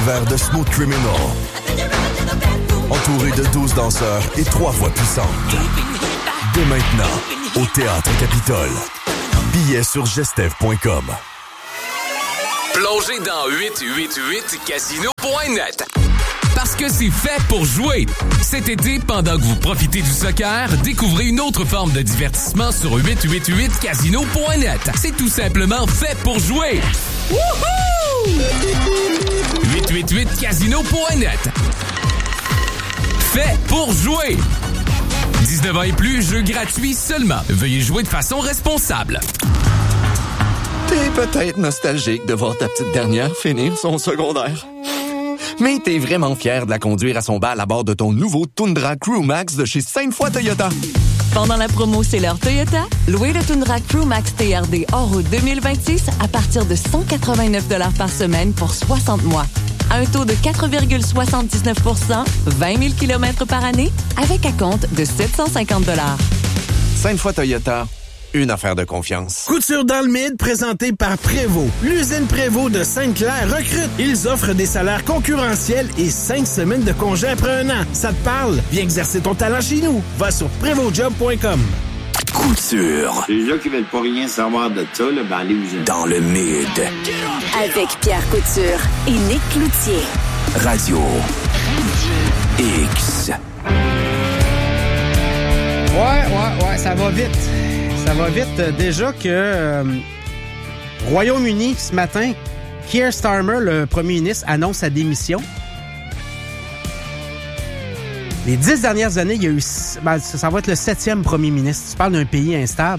l'univers de Smooth Criminal. Entouré de 12 danseurs et 3 voix puissantes. Dès maintenant, au Théâtre Capitole. Billets sur gestev.com. Plongez dans 888casino.net. Parce que c'est fait pour jouer. Cet été, pendant que vous profitez du soccer, découvrez une autre forme de divertissement sur 888casino.net. C'est tout simplement fait pour jouer. Wouhou! 888casino.net. Fait pour jouer. 19 ans et plus, jeu gratuit seulement. Veuillez jouer de façon responsable. T'es peut-être nostalgique de voir ta petite dernière finir son secondaire. Mais t'es vraiment fier de la conduire à son bal à bord de ton nouveau Tundra Crew Max de chez Sainte-Foy Toyota. Pendant la promo C'est l'heure Toyota, louez le Tundra Crew Max TRD hors route 2026 à partir de 189 $ par semaine pour 60 mois. À un taux de 4,79 %, 20 000 km par année, avec acompte de 750 $. Sainte-Foy Toyota, une affaire de confiance. Couture dans le mid, présentée par Prévost. L'usine Prévost de Sainte-Claire recrute. Ils offrent des salaires concurrentiels et 5 semaines de congé après 1 an. Ça te parle? Viens exercer ton talent chez nous. Va sur prévostjob.com. Couture. Les gens qui veulent pas rien savoir de ça, là, ben allez-vous dans le mid. Avec Pierre Couture et Nick Cloutier. Radio X. Ouais, ça va vite. Ça va vite. Déjà que Royaume-Uni, ce matin, Keir Starmer, le premier ministre, annonce sa démission. Les 10 dernières années, il y a eu... Ben, ça va être le 7e premier ministre. Tu parles d'un pays instable.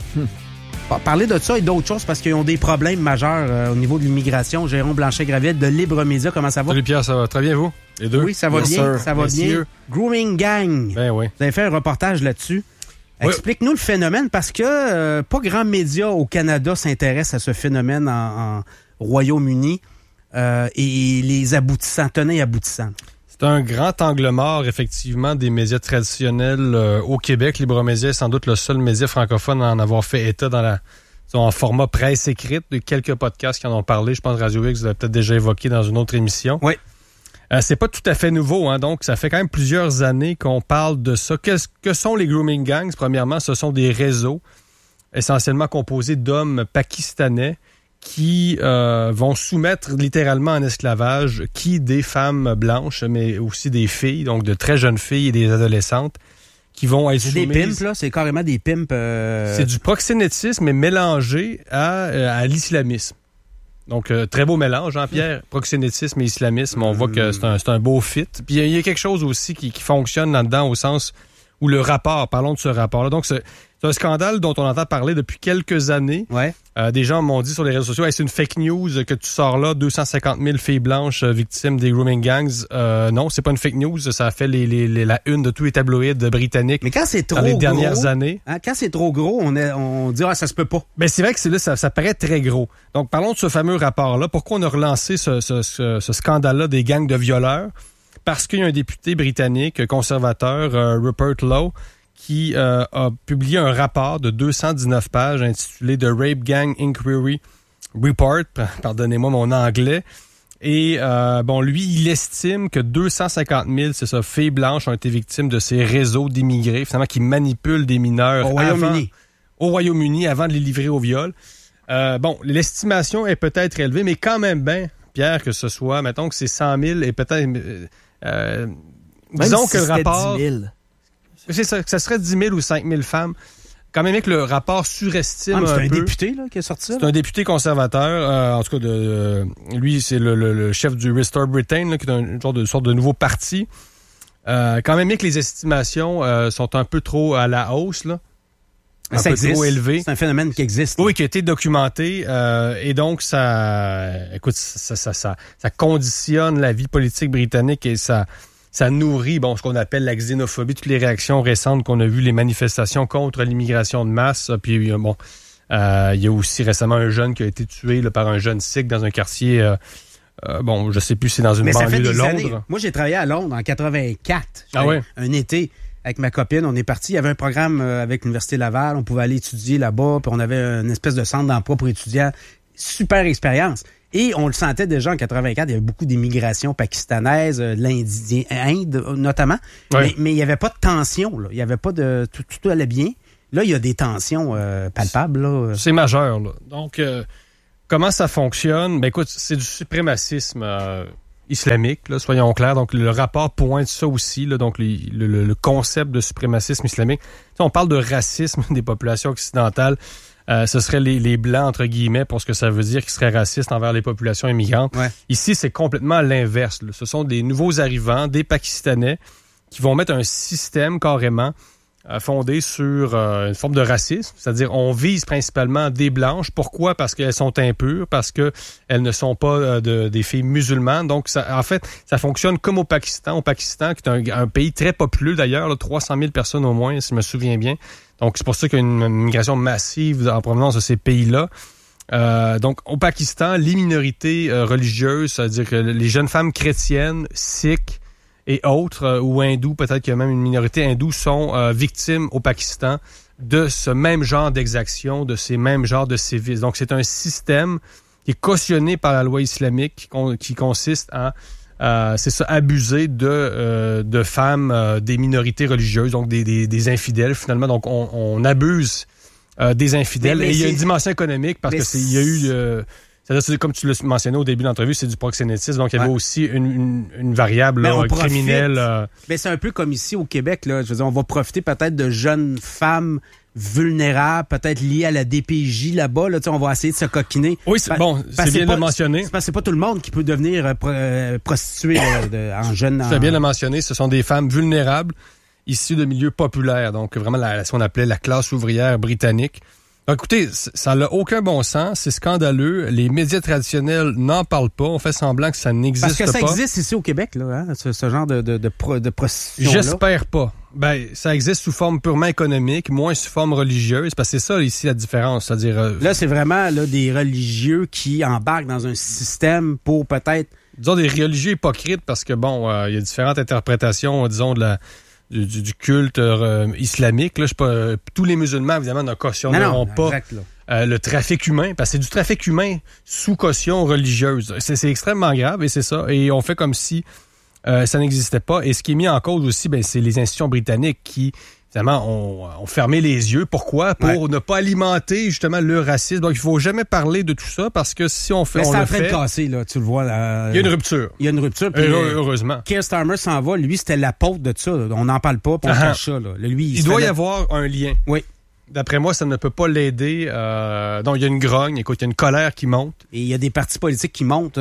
Parler de ça et d'autres choses parce qu'ils ont des problèmes majeurs au niveau de l'immigration. Jérôme Blanchet-Gravel de Libre Média, comment ça va? Salut Pierre, ça va très bien, vous? Les deux? Oui, ça va bien, ça va bien. Grooming Gang. Ben oui. Vous avez fait un reportage là-dessus. Explique-nous le phénomène parce que pas grand média au Canada s'intéresse à ce phénomène en Royaume-Uni et les aboutissants, tenants et aboutissants. C'est un grand angle mort, effectivement, des médias traditionnels au Québec. Libre Média est sans doute le seul média francophone à en avoir fait état en format presse écrite. De quelques podcasts qui en ont parlé. Je pense que Radio X, vous l'avez peut-être déjà évoqué dans une autre émission. Oui. C'est pas tout à fait nouveau, hein, donc ça fait quand même plusieurs années qu'on parle de ça. Que sont les grooming gangs? Premièrement, ce sont des réseaux essentiellement composés d'hommes pakistanais qui vont soumettre littéralement en esclavage des femmes blanches, mais aussi des filles, donc de très jeunes filles et des adolescentes qui vont être soumises. C'est des pimps, là? C'est carrément des pimps... C'est du proxénétisme, mais mélangé à l'islamisme. Donc, très beau mélange, hein, Pierre? Proxénétisme et islamisme, on voit que c'est un beau fit. Puis il y a quelque chose aussi qui fonctionne là-dedans au sens où le rapport, parlons de ce rapport-là. Donc, c'est un scandale dont on entend parler depuis quelques années. Ouais. Des gens m'ont dit sur les réseaux sociaux, hey, c'est une fake news que tu sors là, 250 000 filles blanches victimes des grooming gangs. Non, c'est pas une fake news. Ça a fait la une de tous les tabloïds britanniques. Mais quand c'est trop dans les gros, dernières années. Hein, quand c'est trop gros, on dit ça se peut pas. Ben c'est vrai que ça paraît très gros. Donc parlons de ce fameux rapport-là. Pourquoi on a relancé ce scandale-là des gangs de violeurs? Parce qu'il y a un député britannique conservateur, Rupert Lowe, qui a publié un rapport de 219 pages intitulé The Rape Gang Inquiry Report, pardonnez-moi mon anglais, et lui, il estime que 250 000, filles blanches ont été victimes de ces réseaux d'immigrés, finalement, qui manipulent des mineurs au Royaume-Uni avant de les livrer au viol. L'estimation est peut-être élevée, mais quand même bien, Pierre, que ce soit, mettons que c'est 100 000 et peut-être... disons que le rapport... 10 000. C'est ça, que ça serait 10 000 ou 5 000 femmes. Quand même que le rapport surestime un peu. C'est un député là, qui a sorti ça? C'est un député conservateur. En tout cas, lui, c'est le chef du Restore Britain, là, qui est une sorte de nouveau parti. Quand même que les estimations sont un peu trop à la hausse, là. Ça existe. Trop élevé. C'est un phénomène qui existe. Oui, qui a été documenté. Et donc, ça conditionne la vie politique britannique et ça nourrit ce qu'on appelle la xénophobie, toutes les réactions récentes qu'on a vues, les manifestations contre l'immigration de masse. Puis il y a aussi récemment un jeune qui a été tué là, par un jeune sikh dans un quartier, je sais plus si c'est dans une banlieue de Londres. Années. Moi, j'ai travaillé à Londres en 84. Ouais. Un été avec ma copine, on est parti. Il y avait un programme avec l'Université Laval. On pouvait aller étudier là-bas. Puis on avait une espèce de centre d'emploi pour étudiants. Super expérience. Et on le sentait déjà en 84, il y avait beaucoup d'immigration pakistanaise, de l'Indien, Inde notamment. Oui. Mais il n'y avait pas de tension, là. Il n'y avait pas de... Tout allait bien. Là, il y a des tensions palpables, là. C'est majeur, là. Donc, comment ça fonctionne? Ben écoute, c'est du suprémacisme islamique, là, soyons clairs. Donc, le rapport pointe ça aussi, là, donc le concept de suprémacisme islamique. On parle de racisme des populations occidentales. Ce serait les Blancs, entre guillemets, pour ce que ça veut dire, qui seraient racistes envers les populations immigrantes. Ouais. Ici, c'est complètement l'inverse, là. Ce sont des nouveaux arrivants, des Pakistanais, qui vont mettre un système carrément fondé sur une forme de racisme. C'est-à-dire, on vise principalement des Blanches. Pourquoi? Parce qu'elles sont impures, parce qu'elles ne sont pas des filles musulmanes. Donc, en fait, ça fonctionne comme au Pakistan. Qui est un pays très populeux, d'ailleurs, là, 300 000 personnes au moins, si je me souviens bien. Donc, c'est pour ça qu'il y a une migration massive en provenance de ces pays-là. Donc, au Pakistan, les minorités religieuses, c'est-à-dire que les jeunes femmes chrétiennes, sikhs et autres, ou hindous, peut-être qu'il y a même une minorité hindoue, sont victimes au Pakistan de ce même genre d'exactions, de ces mêmes genres de sévices. Donc, c'est un système qui est cautionné par la loi islamique qui consiste à abuser de femmes des minorités religieuses, donc des infidèles, finalement. Donc, on abuse des infidèles. Mais et il y a une dimension économique parce que il y a eu... c'est comme tu l'as mentionné au début de l'entrevue, c'est du proxénétisme. Donc, il y avait aussi une variable criminelle. Mais c'est un peu comme ici au Québec. Là. Je veux dire, on va profiter peut-être de jeunes femmes vulnérables, peut-être liées à la DPJ là-bas. Là, on va essayer de se coquiner. Oui, c'est bon, c'est bien de le mentionner. C'est parce que c'est pas tout le monde qui peut devenir prostituée en jeune... C'est bien de le mentionner. Ce sont des femmes vulnérables, issues de milieux populaires. Donc, vraiment, ce qu'on appelait la classe ouvrière britannique. Donc, écoutez, ça n'a aucun bon sens, c'est scandaleux. Les médias traditionnels n'en parlent pas. On fait semblant que ça n'existe pas. Parce que ça existe ici au Québec, là, hein, ce genre de prostitution-là. J'espère pas. Ben, ça existe sous forme purement économique, moins sous forme religieuse, parce que c'est ça ici la différence. C'est-à-dire, là, c'est vraiment là, des religieux qui embarquent dans un système pour peut-être... Disons des religieux hypocrites, parce que bon, il y a différentes interprétations, disons, du culte islamique. Là, tous les musulmans, évidemment, ne cautionneront pas le trafic humain, parce que c'est du trafic humain sous caution religieuse. C'est extrêmement grave, et c'est ça. Et on fait comme si ça n'existait pas. Et ce qui est mis en cause aussi, c'est les institutions britanniques qui, évidemment, ont fermé les yeux. Pourquoi? Pour ne pas alimenter, justement, le racisme. Donc, il ne faut jamais parler de tout ça, parce que si on fait... Mais c'est en train de casser, là, tu le vois. Il y a une rupture. Il y a une rupture. Heureusement. Keir Starmer s'en va. Lui, c'était l'apôtre de ça. On n'en parle pas, puis on cache ça. Là. Lui, il doit y avoir un lien. Oui. D'après moi, ça ne peut pas l'aider. Donc, il y a une grogne. Écoute, il y a une colère qui monte. Et il y a des partis politiques qui montent...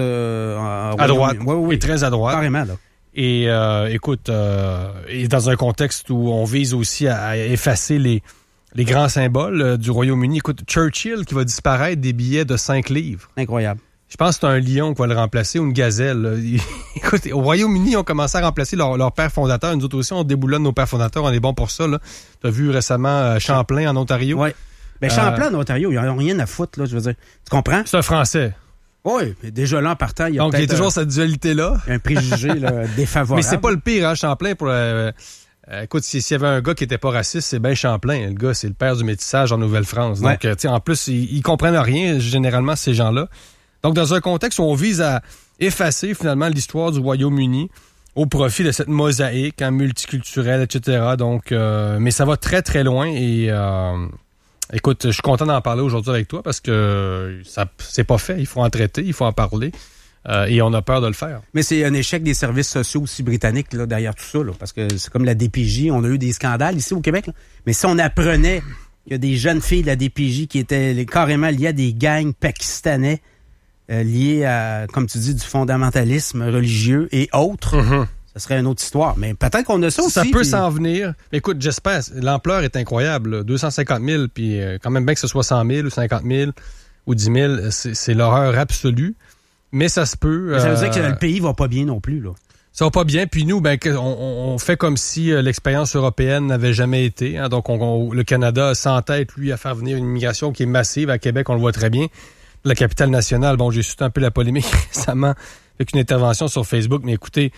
à droite. Oui, très à droite. Carrément, là. Et écoute, et dans un contexte où on vise aussi à effacer les grands symboles du Royaume-Uni. Écoute, Churchill qui va disparaître des billets de 5 livres. Incroyable. Je pense que c'est un lion qui va le remplacer ou une gazelle. Écoute, au Royaume-Uni, ils ont commencé à remplacer leur père fondateur. Nous autres aussi, on déboulonne nos pères fondateurs. On est bon pour ça. Tu as vu récemment Champlain en Ontario. Oui. Ben, Champlain en Ontario, ils n'ont rien à foutre, là, je veux dire. Tu comprends? C'est un Français. Oui, mais déjà là, en partant, il y a donc, il y a toujours cette dualité-là. Un préjugé là, défavorable. Mais c'est pas le pire, hein, Champlain. Écoute, s'il y avait un gars qui était pas raciste, c'est bien Champlain. Le gars, c'est le père du métissage en Nouvelle-France. Donc, en plus, ils comprennent rien, généralement, ces gens-là. Donc, dans un contexte où on vise à effacer, finalement, l'histoire du Royaume-Uni au profit de cette mosaïque multiculturelle, etc. Donc, mais ça va très, très loin et... écoute, je suis content d'en parler aujourd'hui avec toi parce que ça c'est pas fait. Il faut en traiter, il faut en parler. Et on a peur de le faire. Mais c'est un échec des services sociaux aussi britanniques là, derrière tout ça. Là, parce que c'est comme la DPJ. On a eu des scandales ici au Québec. Là. Mais si on apprenait qu'il y a des jeunes filles de la DPJ qui étaient carrément liées à des gangs pakistanais liés à, comme tu dis, du fondamentalisme religieux et autres... Mm-hmm. Ça serait une autre histoire. Mais peut-être qu'on a ça aussi. Ça peut s'en venir. Écoute, j'espère. L'ampleur est incroyable. Là. 250 000, puis quand même bien que ce soit 100 000 ou 50 000 ou 10 000, c'est l'horreur absolue. Mais ça se peut. Ça veut dire que le pays va pas bien non plus. Là. Ça va pas bien. Puis nous, on fait comme si l'expérience européenne n'avait jamais été. Hein. Donc, le Canada s'entête, lui, à faire venir une immigration qui est massive. À Québec, on le voit très bien. La capitale nationale, bon, j'ai suscité un peu la polémique récemment avec une intervention sur Facebook. Mais écoutez...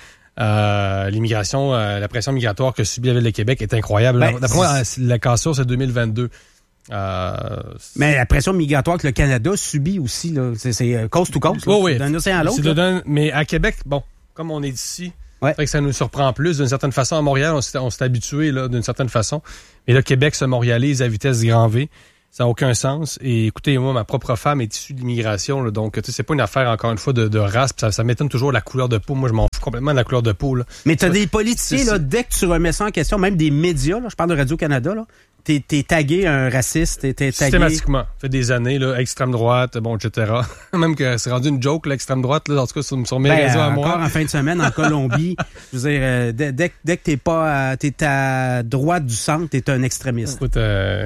l'immigration, la pression migratoire que subit la Ville de Québec est incroyable. D'après moi, la cassure, c'est 2022. Mais la pression migratoire que le Canada subit aussi, là, c'est coast to coast, oui. d'un océan à l'autre. Mais à Québec, bon, comme on est d'ici, ouais. C'est vrai que ça nous surprend plus d'une certaine façon. À Montréal, on s'est habitué là, d'une certaine façon. Mais là, Québec se montréalise à vitesse grand V. Ça n'a aucun sens. Et écoutez, moi, ma propre femme est issue de l'immigration. Là, donc, c'est pas une affaire, encore une fois, de race. Ça m'étonne toujours la couleur de peau. Moi, je m'en fous complètement de la couleur de peau. Là. Mais t'as des politiciens, là, dès que tu remets ça en question, même des médias, là, je parle de Radio-Canada, là, t'es tagué un raciste, t'es tagué... Systématiquement. Ça fait des années, là, extrême droite, bon, etc. Même que c'est rendu une joke, l'extrême droite, là, en tout cas, sur mes réseaux à moi. Encore en fin de semaine, en Colombie, je veux dire, dès que t'es à droite du centre, t'es un extrémiste. Écoute,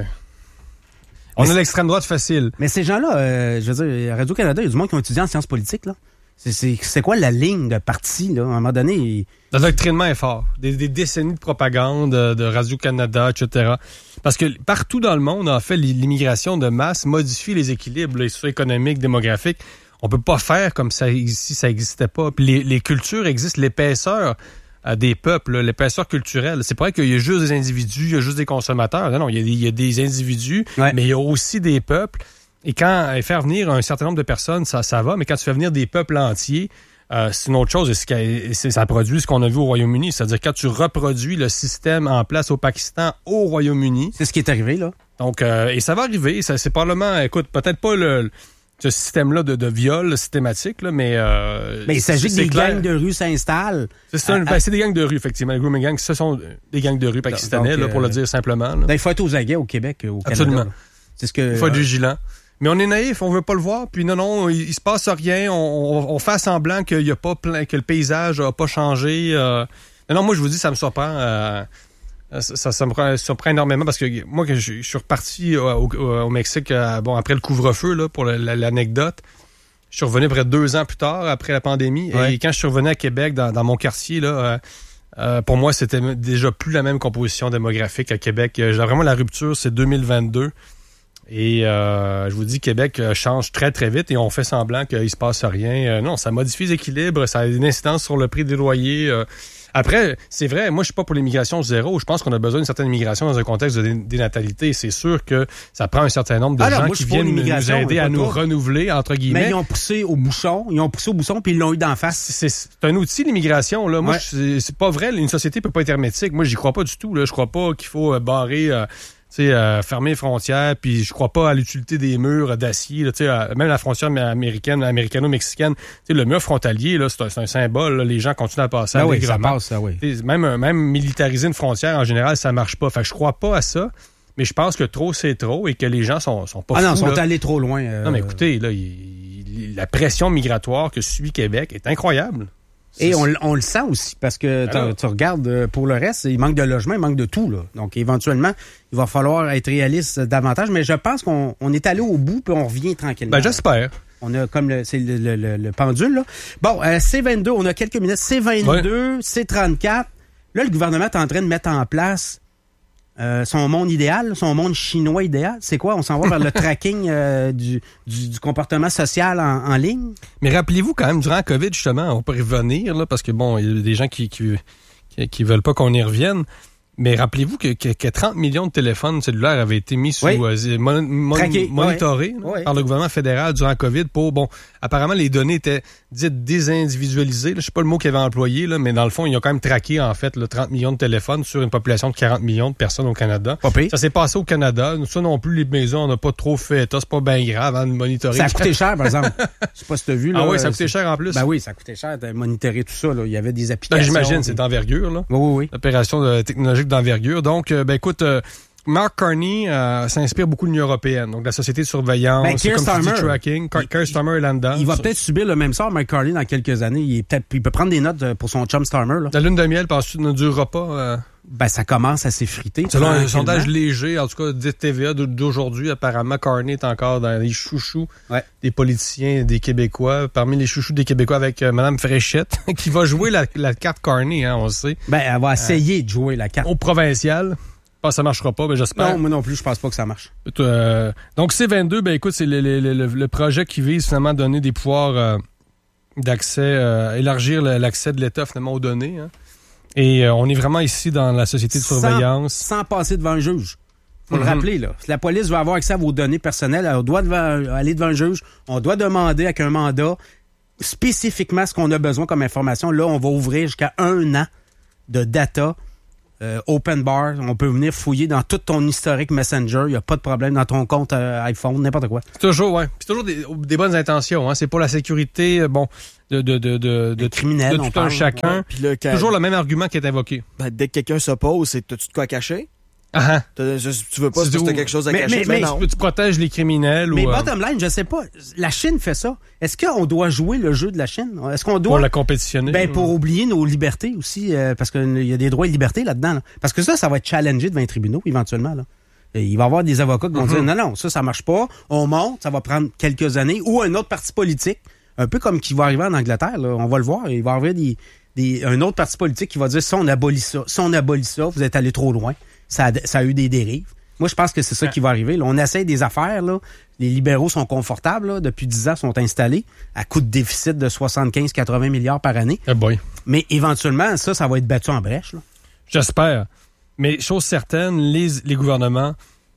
on a l'extrême droite facile. Mais ces gens-là, je veux dire, à Radio-Canada, il y a du monde qui ont étudié en sciences politiques, là. C'est quoi la ligne de parti, là? À un moment donné... L'endoctrinement est fort. Des décennies de propagande de Radio-Canada, etc. Parce que partout dans le monde, en fait, l'immigration de masse modifie les équilibres les socio-économiques, démographiques. On peut pas faire comme ça si ça n'existait pas. Puis les cultures existent, l'épaisseur des peuples, là, l'épaisseur culturelle. C'est pas vrai qu'il y a juste des individus, il y a juste des consommateurs. Non, il y a des individus, ouais. Mais il y a aussi des peuples. Et quand faire venir un certain nombre de personnes, ça va. Mais quand tu fais venir des peuples entiers, c'est une autre chose. Ça produit ce qu'on a vu au Royaume-Uni. C'est-à-dire quand tu reproduis le système en place au Pakistan, au Royaume-Uni. C'est ce qui est arrivé, là. Donc, et ça va arriver. C'est probablement, écoute, peut-être pas ce système-là de viol systématique, là, mais il s'agit que des gangs de rue s'installent. C'est des gangs de rue, effectivement. Les grooming gangs, ce sont des gangs de rue pakistanais, donc, là, pour le dire simplement. Là. Il faut être aux aguets au Québec, au Canada. Absolument. C'est ce que, il faut être vigilant. Mais on est naïf, on veut pas le voir. Puis non, il se passe rien. On fait semblant qu'il y a pas que le paysage a pas changé. Non, moi je vous dis, ça me surprend. Ça me surprend énormément parce que moi, que je suis reparti au Mexique après le couvre-feu, là, pour l'anecdote. Je suis revenu près de 2 ans plus tard, après la pandémie. Ouais. Et quand je suis revenu à Québec, dans mon quartier, là, pour moi, c'était déjà plus la même composition démographique à Québec. Vraiment, la rupture, c'est 2022. Et je vous dis, Québec change très, très vite et on fait semblant qu'il se passe rien. Non, ça modifie les équilibres, ça a une incidence sur le prix des loyers. Après, c'est vrai, moi, je suis pas pour l'immigration zéro. Je pense qu'on a besoin d'une certaine immigration dans un contexte de dénatalité. C'est sûr que ça prend un certain nombre de gens qui viennent nous aider à nous renouveler, entre guillemets. Mais ils ont poussé au bouchon, puis ils l'ont eu d'en face. C'est un outil, l'immigration. Là. Moi, ouais. C'est pas vrai. Une société peut pas être hermétique. Moi, j'y crois pas du tout. Là. Je crois pas qu'il faut barrer... fermer les frontières, puis je crois pas à l'utilité des murs d'acier, là, même la frontière américano-mexicaine, le mur frontalier, là, c'est un symbole, là, les gens continuent à passer allègrement. Ça passe, oui. Même militariser une frontière, en général, ça marche pas. Fait que je crois pas à ça, mais je pense que trop, c'est trop, et que les gens sont pas fous. Ah non, ils sont allés trop loin. Non, mais écoutez, là, la pression migratoire que subit Québec est incroyable. Et on le sent aussi, parce que tu regardes, pour le reste, il manque de logement, il manque de tout, là. Donc, éventuellement, il va falloir être réaliste davantage, mais je pense qu'on est allé au bout, puis on revient tranquillement. Ben, j'espère. On a comme c'est le pendule, là. Bon, C22, on a quelques minutes. C22, ouais. C34. Là, le gouvernement est en train de mettre en place son monde idéal, son monde chinois idéal. C'est quoi? On s'en va vers le tracking du comportement social en ligne? Mais rappelez-vous quand même, durant la COVID, justement, on peut y revenir, là, parce que bon, il y a des gens qui veulent pas qu'on y revienne. Mais rappelez-vous que 30 millions de téléphones cellulaires avaient été mis sous monitorés par le gouvernement fédéral durant la COVID pour, apparemment les données étaient dites désindividualisées. Là, je sais pas le mot qu'ils avaient employé, là, mais dans le fond, ils ont quand même traqué, en fait, 30 millions de téléphones sur une population de 40 millions de personnes au Canada. Ça s'est passé au Canada. Ça non plus, les maisons, on n'a pas trop fait. C'est pas bien grave de monitorer. Ça a coûté cher, par exemple. Je sais pas si tu as vu. Là, ah oui, ça a coûté cher en plus. Ben oui, ça a coûté cher de monitorer tout ça. Là. Il y avait des applications. J'imagine, c'est d'envergure. Là. Oui. L'opération technologique d'envergure. Donc, écoute, Mark Carney s'inspire beaucoup de l'Union européenne. Donc, la société de surveillance, Keir Starmer, tracking. Keir Starmer est là-dedans. Il va peut-être subir le même sort, Mark Carney, dans quelques années. Il peut prendre des notes pour son chum Starmer. Là. La lune de miel, penses-tu, ne durera pas? Ça commence à s'effriter. Selon un sondage léger, en tout cas, dit TVA d'aujourd'hui, apparemment, Carney est encore dans les chouchous des politiciens, des Québécois. Parmi les chouchous des Québécois avec Mme Fréchette, qui va jouer la carte Carney, hein, on le sait. Elle va essayer de jouer la carte. Au provincial. Ça marchera pas, mais j'espère. Non, moi non plus, je pense pas que ça marche. Donc, C22, écoute, c'est le projet qui vise finalement à donner des pouvoirs d'accès, élargir l'accès de l'État finalement aux données. Hein. Et on est vraiment ici dans la société de surveillance. Sans passer devant un juge. Faut le rappeler, là. Si la police veut avoir accès à vos données personnelles, on doit aller devant un juge, on doit demander avec un mandat spécifiquement ce qu'on a besoin comme information. Là, on va ouvrir jusqu'à 1 an de data open bar. On peut venir fouiller dans tout ton historique Messenger. Il n'y a pas de problème dans ton compte iPhone, n'importe quoi. C'est toujours, c'est toujours des bonnes intentions. Hein. C'est pour la sécurité, de criminels, de tout un chacun. Puis là, toujours le même argument qui est invoqué. Ben, dès que quelqu'un s'oppose, c'est t'as-tu de quoi cacher? Ah, tu veux pas si tu as quelque chose à cacher, mais non. Tu protèges les criminels. Mais bottom line, je sais pas. La Chine fait ça. Est-ce qu'on doit jouer le jeu de la Chine? Est-ce qu'on doit... Pour la compétitionner? Ben, pour oublier nos libertés aussi, parce qu'il y a des droits et libertés là-dedans. Là. Parce que ça va être challengé devant les tribunaux, éventuellement. Là. Et il va y avoir des avocats qui vont dire, non, ça marche pas. On monte, ça va prendre quelques années. Ou un autre parti politique, un peu comme qui va arriver en Angleterre. Là. On va le voir. Il va y avoir un autre parti politique qui va dire, si on abolit ça, vous êtes allé trop loin. Ça a eu des dérives. Moi, je pense que c'est ça qui va arriver. Là, on essaye des affaires. Là. Les libéraux sont confortables. Là. Depuis 10 ans, sont installés à coût de déficit de 75-80 milliards par année. Oh boy. Mais éventuellement, ça va être battu en brèche. Là. J'espère. Mais chose certaine, les gouvernements,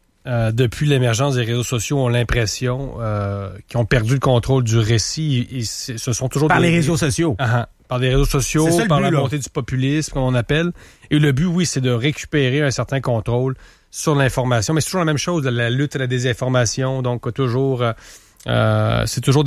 depuis l'émergence des réseaux sociaux, ont l'impression qu'ils ont perdu le contrôle du récit. Ce sont toujours les réseaux sociaux. Par des réseaux sociaux, par la montée du populisme, comme on appelle. Et le but, oui, c'est de récupérer un certain contrôle sur l'information. Mais c'est toujours la même chose, la lutte à la désinformation. Donc, toujours, c'est toujours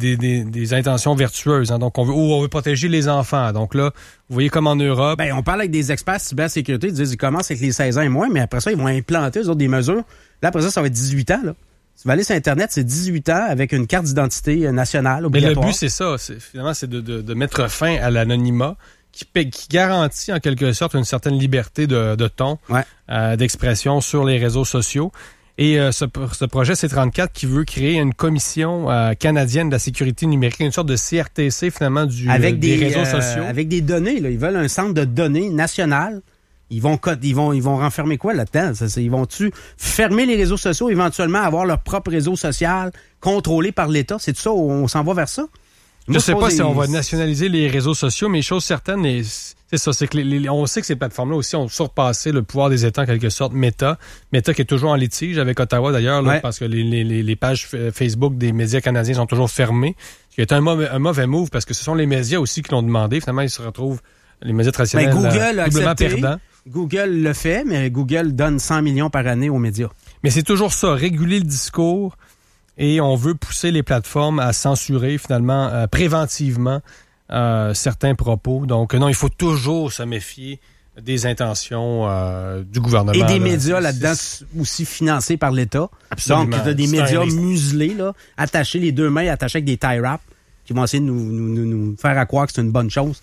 des intentions vertueuses. Hein. Donc, on veut protéger les enfants. Donc là, vous voyez comme en Europe... Ben, on parle avec des experts cybersécurité. Ils disent qu'ils commencent avec les 16 ans et moins, mais après ça, ils vont implanter eux autres, des mesures. Là, après ça va être 18 ans, là. Tu vas aller sur Internet, c'est 18 ans avec une carte d'identité nationale obligatoire. Mais le but, c'est ça. Finalement, c'est de mettre fin à l'anonymat qui garantit en quelque sorte une certaine liberté de ton, d'expression sur les réseaux sociaux. Et ce projet C34 qui veut créer une commission canadienne de la sécurité numérique, une sorte de CRTC finalement des réseaux sociaux. Avec des données, là. Ils veulent un centre de données national. Ils vont renfermer quoi là-dedans? Ils vont-tu fermer les réseaux sociaux, éventuellement avoir leur propre réseau social contrôlé par l'État? C'est tout ça? On s'en va vers ça? Je ne sais pas si on va nationaliser les réseaux sociaux, mais chose certaine, c'est ça, c'est que on sait que ces plateformes-là aussi ont surpassé le pouvoir des États en quelque sorte. Meta qui est toujours en litige avec Ottawa d'ailleurs, là, parce que les pages Facebook des médias canadiens sont toujours fermées. Ce qui est un mauvais move parce que ce sont les médias aussi qui l'ont demandé. Finalement, ils se retrouvent, les médias traditionnels, doublement perdants. Google le fait, mais Google donne 100 millions par année aux médias. Mais c'est toujours ça, réguler le discours et on veut pousser les plateformes à censurer finalement préventivement certains propos. Donc non, il faut toujours se méfier des intentions du gouvernement. Et des médias là-dedans aussi financés par l'État. Absolument. Donc, des médias muselés, là, attachés, les deux mains attachées avec des tie-wraps qui vont essayer de nous faire à croire que c'est une bonne chose.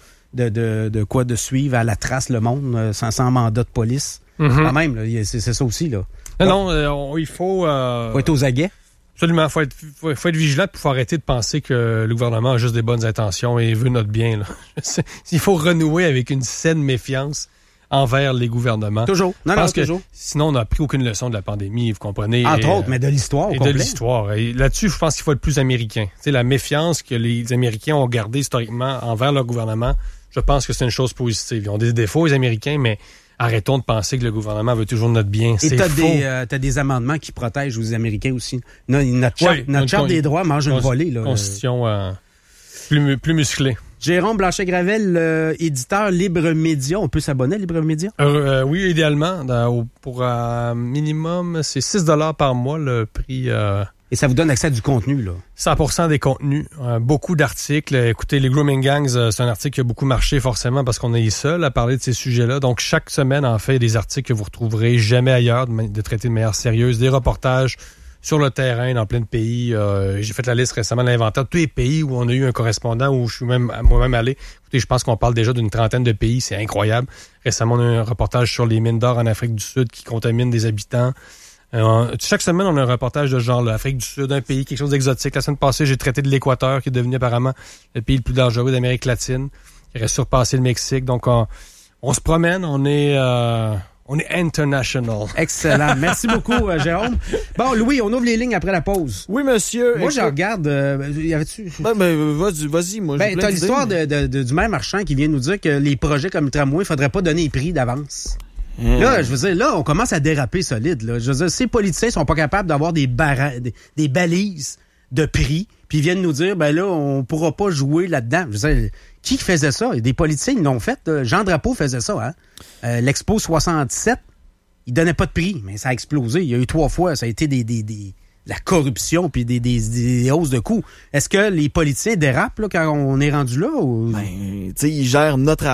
De suivre à la trace le monde sans mandat de police. Quand même, là, c'est ça aussi. Là. Non, il faut... faut être aux aguets. Absolument, faut être vigilant pour arrêter de penser que le gouvernement a juste des bonnes intentions et veut notre bien. Là. Il faut renouer avec une saine méfiance envers les gouvernements. Toujours. Toujours. Sinon, on n'a pris aucune leçon de la pandémie, vous comprenez. Entre autres, mais de l'histoire au complet. De l'histoire. Et là-dessus, je pense qu'il faut être plus américain. C'est la méfiance que les Américains ont gardée historiquement envers leur gouvernement. Je pense que c'est une chose positive. Ils ont des défauts, les Américains, mais arrêtons de penser que le gouvernement veut toujours notre bien. Et t'as des amendements qui protègent les Américains aussi. Notre charte des droits mange une volée. Là. Constitution plus musclée. Jérôme Blanchet-Gravel, éditeur Libre Média. On peut s'abonner à Libre Média? Oui, idéalement. Pour minimum, c'est 6 $ par mois le prix... Et ça vous donne accès à du contenu, là? 100% des contenus. Beaucoup d'articles. Écoutez, les Grooming Gangs, c'est un article qui a beaucoup marché forcément parce qu'on est seul à parler de ces sujets-là. Donc, chaque semaine, en fait, des articles que vous retrouverez jamais ailleurs, de traiter de manière sérieuse. Des reportages sur le terrain, dans plein de pays. J'ai fait la liste récemment de l'inventaire de tous les pays où on a eu un correspondant, où je suis moi-même allé. Écoutez, je pense qu'on parle déjà d'une trentaine de pays. C'est incroyable. Récemment, on a eu un reportage sur les mines d'or en Afrique du Sud qui contaminent des habitants. Chaque semaine, on a un reportage de ce genre, l'Afrique du Sud, un pays, quelque chose d'exotique. La semaine passée, j'ai traité de l'Équateur, qui est devenu apparemment le pays le plus dangereux d'Amérique latine, qui aurait surpassé le Mexique. Donc, on se promène, on est international. Excellent. Merci beaucoup, Jérôme. Bon, Louis, on ouvre les lignes après la pause. Oui, monsieur. Moi, je regarde... y avait-tu... vas-y, moi. T'as l'histoire du maire Marchand qui vient nous dire que les projets comme le tramway, il faudrait pas donner les prix d'avance. Là, je veux dire, là, on commence à déraper solide. Là. Je veux dire, ces politiciens sont pas capables d'avoir des balises de prix, puis ils viennent nous dire, ben là, on pourra pas jouer là-dedans. Je veux dire, qui faisait ça? Des politiciens, ils l'ont fait. Jean Drapeau faisait ça. Hein? L'Expo 67, il donnait pas de prix, mais ça a explosé. Il y a eu 3 fois, ça a été la corruption puis des hausses de coûts. Est-ce que les politiciens dérapent là, quand on est rendu là? Ou... Ben, tu sais, ils gèrent notre